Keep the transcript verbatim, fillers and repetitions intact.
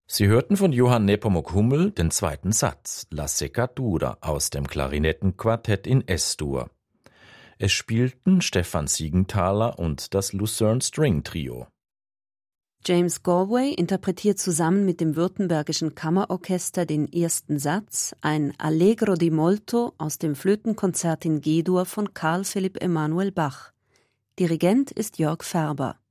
Sie hörten von Johann Nepomuk Hummel den zweiten Satz, La Seccatura, aus dem Klarinettenquartett in Es-Dur. Es spielten Stefan Siegenthaler und das Lucerne String Trio. James Galway interpretiert zusammen mit dem Württembergischen Kammerorchester den ersten Satz, ein Allegro di molto aus dem Flötenkonzert in G-Dur von Carl Philipp Emanuel Bach. Dirigent ist Jörg Färber.